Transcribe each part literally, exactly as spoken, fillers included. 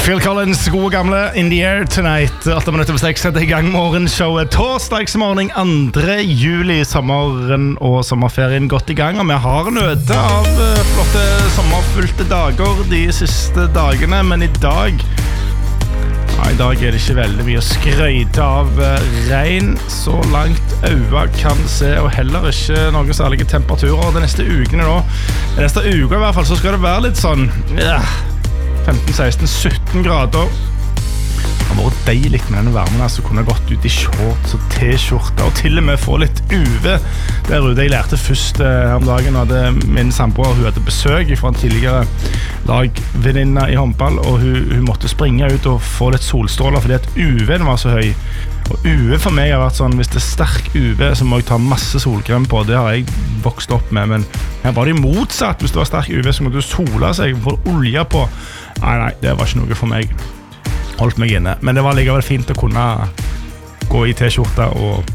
Phil Collins, gode gamle In the Air Tonight. åtte minutter på seks setter I gang morgenshowet. Torsdagsmorgen andre juli. Sommeren og sommerferien godt I gang. Og vi har nødt av flotte sommerfylte dager de siste dagene. Men I dag ja, I dag er det ikke veldig mye å skrøyte av regn. Så langt øya kan se. Og heller ikke noen særlige temperaturer. De neste ukene nå De neste uka I hvert fall så skal det være litt sånn ja, femten, seksten, sytten grader. Det har vært deilig med denne varmen, altså kunne gått ut I shorts og t-skjorter, og til og med få litt U V der ute. Jeg lærte først eh, om dagen, hadde min samboer, hun hadde besøk fra en tidligere lagvenninne I håndball, og hun, hun måtte springe ut og få litt solstråler, fordi at U V-en var så høy. Og U V for meg har vært sånn, hvis det er sterk U V, så må jeg ta masse solkrem på. Det har jeg vokst opp med, men her var det motsatt. Hvis det var sterk U V, så måtte du sola seg, få olje på. Nei, nei, det var ikke noe for meg. Holdt meg inne. Men det var likevel fint å kunne gå I t-skjorte og,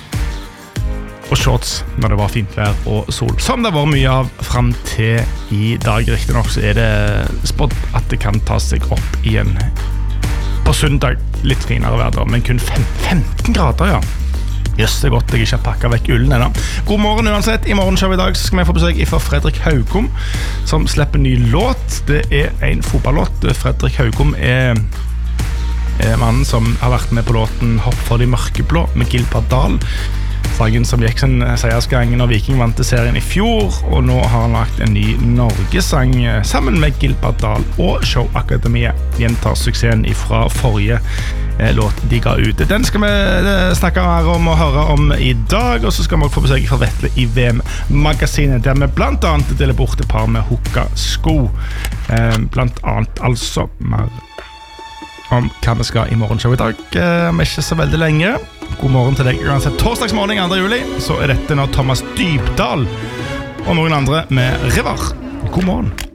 og shorts når det var fint vær og sol. Som det var mye av frem til I dag. Riktig nok så er det spådd at det kan ta seg opp igjen på søndag. Litt finere vær da, men kun femten grader, ja. Jøss, det er godt jeg ikke har pakket vekk ullen enda. God morgen uansett. I morgenshow I dag så skal vi få besøk fra Fredrik Haugom, som slipper ny låt. Det er en fotballåt. Fredrik Haugom er, er mannen som har vært med på låten Hopp for de mørkeblå med Gilbert Dahl. Sangen som gikk sin seiersgang når Viking vant til serien I fjor, og nå har han lagt en ny Norgesang sammen med Gilbert Dahl og Showakademiet. Gjentar suksessen fra forrige eh, låt de ga ut. Den skal vi eh, snakke her om og høre om I dag, og så skal vi også få besøk fra Vetle I V M-magasinet, der vi blant annet deler bort et par med hukka-sko. Eh, blant annet altså mer om hva vi skal I morgenshow I dag. Eh, men ikke så veldig lenge. God morgen til deg. Uansett, torsdagsmorgen andre juli, så er dette nå Thomas Dybdahl og noen andre med River. God morgen.